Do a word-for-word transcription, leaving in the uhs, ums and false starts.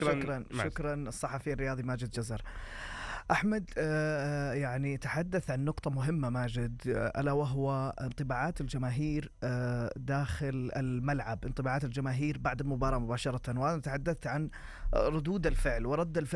شكرا شكرا الصحفي الرياضي ماجد جزر. أحمد، يعني تحدث عن نقطة مهمة ماجد، ألا وهو انطباعات الجماهير داخل الملعب، انطباعات الجماهير بعد المباراة مباشرة، وأنا تحدثت عن ردود الفعل ورد الفعل